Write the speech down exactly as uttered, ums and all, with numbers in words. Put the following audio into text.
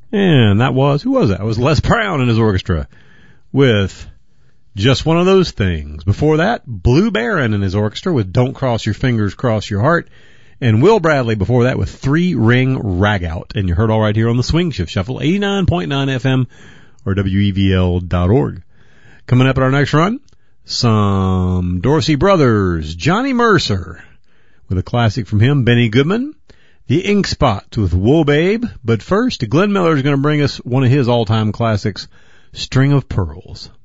And that was, who was that? It was Les Brown and his orchestra with Just One of Those Things. Before that, Blue Baron and his orchestra with Don't Cross Your Fingers, Cross Your Heart. And Will Bradley before that with Three Ring Rag Out. And you heard all right here on the Swing Shift Shuffle, eighty-nine point nine F M or W E V L dot org. Coming up at our next run, some Dorsey Brothers, Johnny Mercer with a classic from him, Benny Goodman. The Ink Spots with Whoa Babe. But first, Glenn Miller is going to bring us one of his all-time classics, String of Pearls.